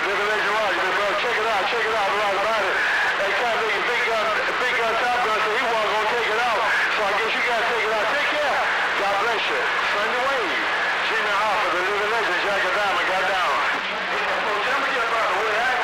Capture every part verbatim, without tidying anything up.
Living Legend Roger, bro. Check it out, check it out, right about it. Hey, Cat Nigga, Big Gun, Big Gun Top Gun said he wasn't going to take it out, so I guess you got to take it out. Take care. God bless you. Sunday Wave. Jimmy Hoffa, the Living Legend, Jack of Diamond, got down. So tell me your brother, what happened?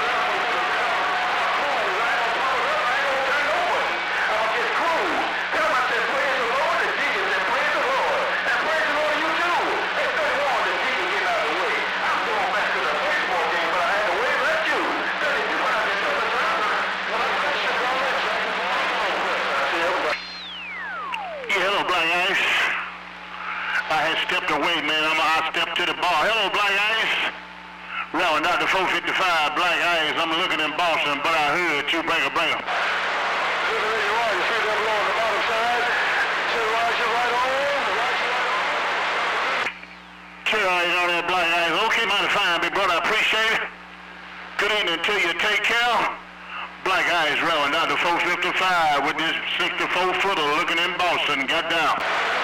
Stepped away, man. I'm, I stepped to the bar. Hello, Black Ice. Reverend Doctor four fifty-five, Black Ice. I'm looking in Boston, but I heard you bring a bringer. Living Legend Roger, you see that below on the bottom side? Tell Roger right on. Roger right on. Tell you on that Black Ice. Okay, mighty fine, big brother. I appreciate it. Good evening to you. Take care. Black Ice, Reverend Doctor four fifty-five with this sixty-four footer looking in Boston. Got down.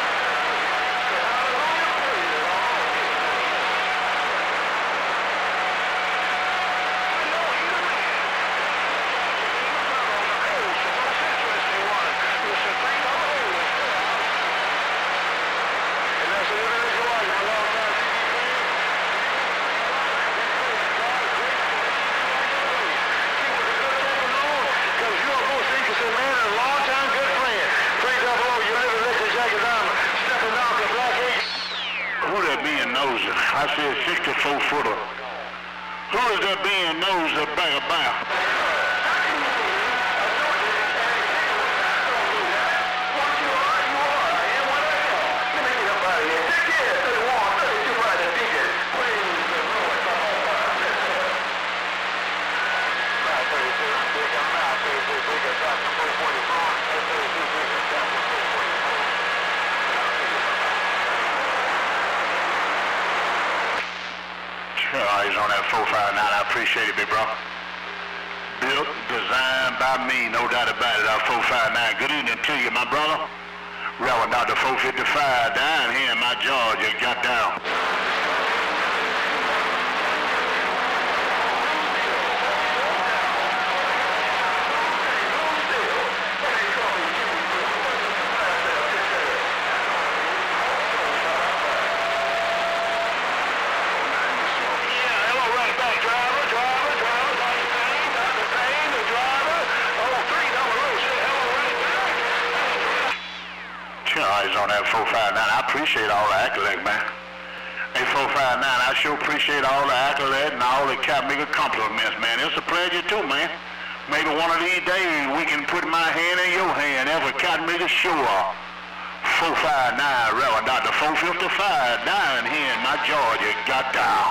I said sixty-four footer. Who is that being nosy bang a bang? Eyes on that four five nine, I appreciate it, big bro. Built, designed by me, no doubt about it, our four five nine. Good evening to you, my brother. Reverend Doctor four fifty-five down here in my Georgia, got down. Eyes on that four five nine. I appreciate all the accolades, man. Hey, four five nine, I sure appreciate all the accolades and all the Cat Nigga compliments, man. It's a pleasure, too, man. Maybe one of these days we can put my hand in your hand. Every Cat Nigga show up. four five nine, Reverend Doctor four fifty-five, down here in my Georgia, got down.